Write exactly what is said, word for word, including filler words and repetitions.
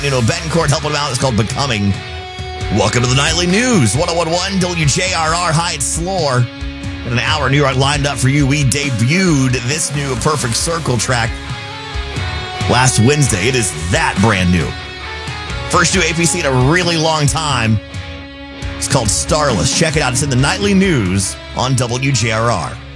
You know, Betancourt helping him out. It's called Becoming. Welcome to the Nightly News. one oh one point one W J R R. Hi, it's Floor. In an hour, New York lined up for you. We debuted this new Perfect Circle track last Wednesday. It is that brand new. First new A P C in a really long time. It's called Starless. Check it out. It's in the Nightly News on W J R R.